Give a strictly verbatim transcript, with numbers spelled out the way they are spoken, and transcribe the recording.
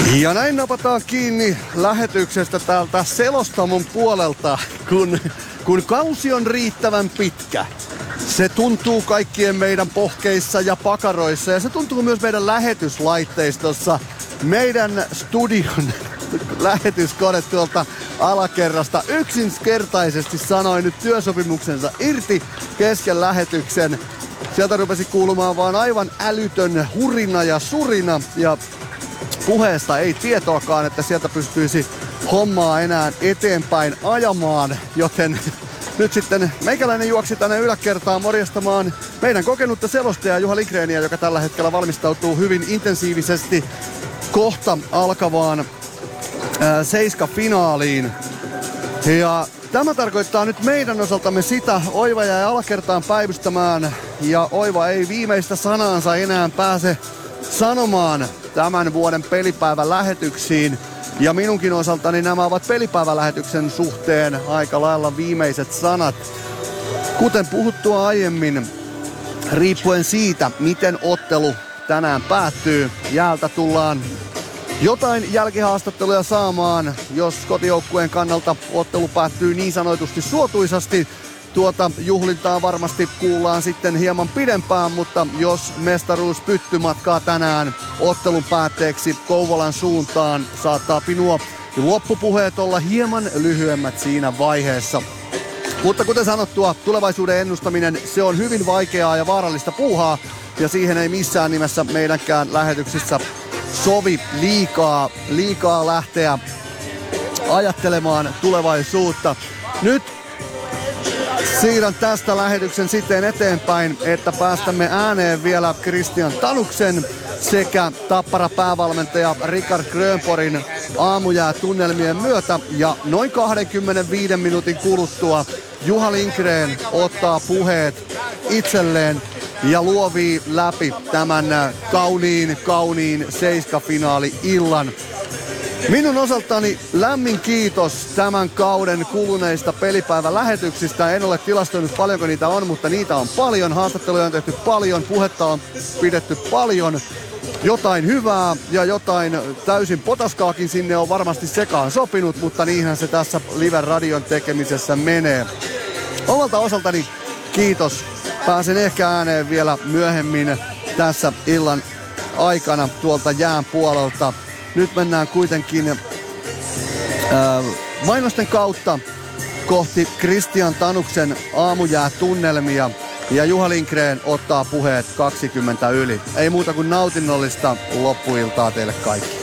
Ja näin napataan kiinni lähetyksestä täältä selostamon puolelta, kun, kun kausi on riittävän pitkä. Se tuntuu kaikkien meidän pohkeissa ja pakaroissa ja se tuntuu myös meidän lähetyslaitteistossa. Meidän studion lähetyskone tuolta alakerrasta yksinkertaisesti sanoi nyt työsopimuksensa irti kesken lähetyksen. Sieltä rupesi kuulumaan vaan aivan älytön hurina ja surina ja puheesta ei tietoakaan, että sieltä pystyisi hommaa enää eteenpäin ajamaan, joten nyt sitten meikäläinen juoksi tänne yläkertaan morjastamaan meidän kokenutta selostajaa Juha Lindgreniä, joka tällä hetkellä valmistautuu hyvin intensiivisesti kohta alkavaan ää, Seiska-finaaliin. Ja tämä tarkoittaa nyt meidän osaltamme sitä, Oiva jäi alakertaan päivystämään ja Oiva ei viimeistä sanaansa enää pääse sanomaan tämän vuoden pelipäivän lähetyksiin. Ja minunkin osaltani nämä ovat pelipäivän lähetyksen suhteen aika lailla viimeiset sanat. Kuten puhuttua aiemmin, riippuen siitä, miten ottelu tänään päättyy, jäältä tullaan jotain jälkihaastatteluja saamaan, jos kotijoukkueen kannalta ottelu päättyy niin sanotusti suotuisasti. Tuota juhlintaa varmasti kuullaan sitten hieman pidempään, mutta jos mestaruus pytty matkaa tänään ottelun päätteeksi Kouvolan suuntaan, saattaa nuo loppupuheet olla hieman lyhyemmät siinä vaiheessa. Mutta kuten sanottua, tulevaisuuden ennustaminen, se on hyvin vaikeaa ja vaarallista puuhaa, ja siihen ei missään nimessä meidänkään lähetyksissä sovi liikaa, liikaa lähteä ajattelemaan tulevaisuutta. Nyt siirrän tästä lähetyksen sitten eteenpäin, että päästämme ääneen vielä Kristian Tanuksen sekä Tappara päävalmentaja Rickard Grönborgin aamujäätunnelmien myötä. Ja noin kaksikymmentäviisi minuutin kuluttua Juha Lindgren ottaa puheet itselleen ja luovii läpi tämän kauniin, kauniin Seiska-finaali-illan. Minun osaltani lämmin kiitos tämän kauden kuluneista pelipäivän lähetyksistä. En ole tilastoinut paljonko niitä on, mutta niitä on paljon. Haastatteluja on tehty paljon, puhetta on pidetty paljon. Jotain hyvää ja jotain täysin potaskaakin sinne on varmasti sekaan sopinut, mutta niinhän se tässä live-radion tekemisessä menee. Omalta osaltani kiitos. Pääsen ehkä ääneen vielä myöhemmin tässä illan aikana tuolta jään puolelta. Nyt mennään kuitenkin äh, mainosten kautta kohti Kristian Tanuksen aamujäätunnelmia. Ja Juha Lindgren ottaa puheet kaksikymmentä yli. Ei muuta kuin nautinnollista loppuiltaa teille kaikille.